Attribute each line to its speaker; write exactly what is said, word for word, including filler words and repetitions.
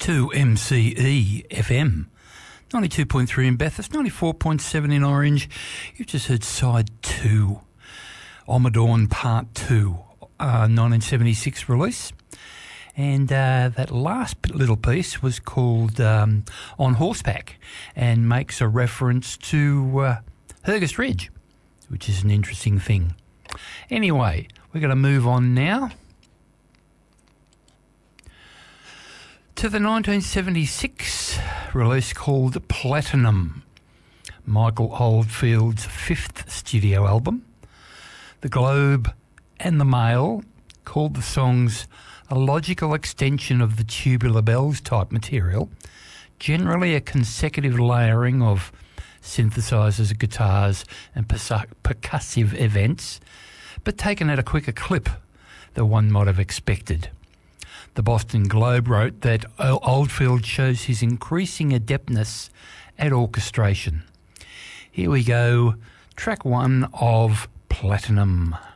Speaker 1: to M C E F M. ninety-two point three in Bathurst, ninety-four point seven in Orange. You've just heard side two, Ommadawn Part two, uh, nineteen seventy-six release. And uh, that last little piece was called um, On Horseback and makes a reference to uh, Hurgist Ridge, which is an interesting thing. Anyway, we're going to move on now to the nineteen seventy-six release called Platinum, Michael Oldfield's fifth studio album. The Globe and the Mail called the songs a logical extension of the Tubular Bells type material, generally a consecutive layering of synthesizers, guitars and percussive events, but taken at a quicker clip than one might have expected. The Boston Globe wrote that Oldfield shows his increasing adeptness at orchestration. Here we go, track one of Platinum.